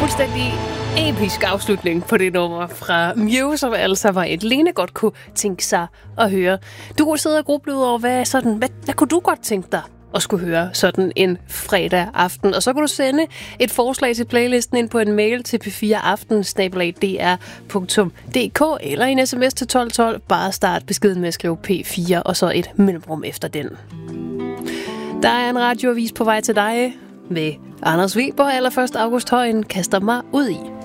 fuldstændig episk afslutning på det nummer fra Mew, som altså var et Lene godt kunne tænke sig at høre. Du kunne sidde og gruble ud over, hvad kunne du godt tænke dig at skulle høre sådan en fredag aften? Og så kan du sende et forslag til playlisten ind på en mail til p4aften@dr.dk eller en sms til 1212. Bare start beskeden med at skrive P4 og så et mellemrum efter den. Der er en radioavis på vej til dig med Anders Weber. Allerførst August Højen kaster mig ud i.